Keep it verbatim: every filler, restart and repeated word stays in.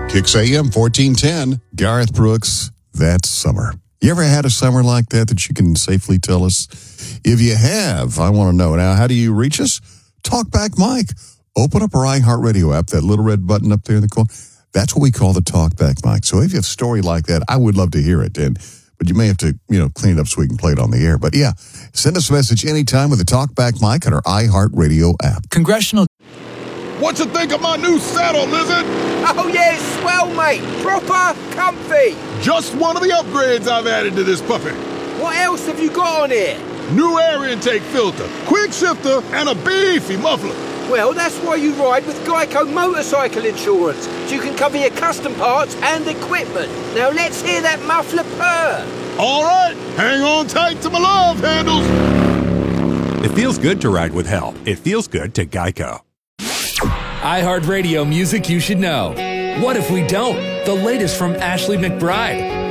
Kicks A M fourteen ten. Garth Brooks, That Summer. You ever had a summer like that that you can safely tell us? If you have, I want to know. Now, how do you reach us? Talkback Mike. Open up our iHeartRadio app, that little red button up there in the corner. That's what we call the Talkback Mike. So if you have a story like that, I would love to hear it. And but you may have to, you know, clean it up so we can play it on the air. But yeah, send us a message anytime with the Talkback Mike on our iHeartRadio app. Congressional. What you think of my new saddle, Lizard? Oh, yeah, it's swell, mate. Proper comfy. Just one of the upgrades I've added to this puppy. What else have you got on here? New air intake filter, quick shifter, and a beefy muffler. Well, that's why you ride with Geico Motorcycle Insurance, so you can cover your custom parts and equipment. Now let's hear that muffler purr. All right, hang on tight to my love handles. It feels good to ride with help. It feels good to Geico. iHeartRadio music you should know. What if we don't? The latest from Ashley McBryde.